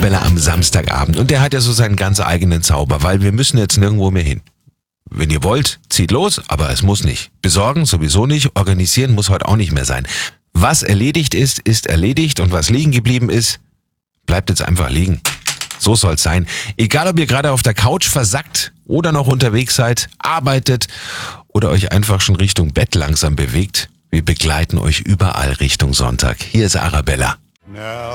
Arabella am Samstagabend und der hat ja so seinen ganz eigenen Zauber, weil wir müssen jetzt nirgendwo mehr hin. Wenn ihr wollt, zieht los, aber es muss nicht. Besorgen sowieso nicht, organisieren muss heute auch nicht mehr sein. Was erledigt ist, ist erledigt und was liegen geblieben ist, bleibt jetzt einfach liegen. So soll's sein. Egal, ob ihr gerade auf der Couch versackt oder noch unterwegs seid, arbeitet oder euch einfach schon Richtung Bett langsam bewegt, wir begleiten euch überall Richtung Sonntag. Hier ist Arabella.